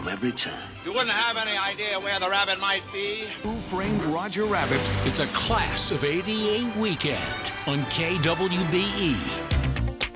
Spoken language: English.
home every time. You wouldn't have any idea where the rabbit might be? Who Framed Roger Rabbit? It's a Class of '88 weekend on KWBE.